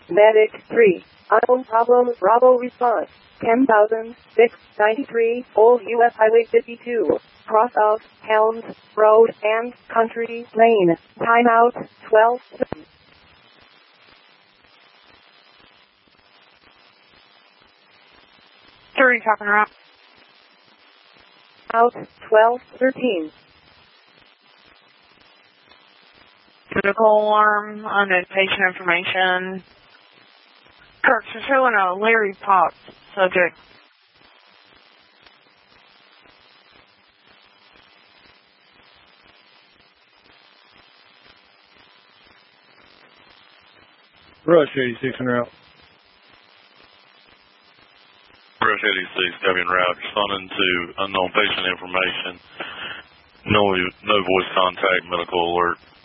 Medic 3. Unknown problem. Bravo response. 10,693. Old U.S. Highway 52. Cross of Helms Road and Country Lane. Timeout 12. Three talking around. Out 1213. Medical alarm, unknown patient information. Kirk's showing a Larry Pop subject. Rush 86 en route. Rush 86, copy en route. Responding to unknown patient information. No voice contact, medical alert.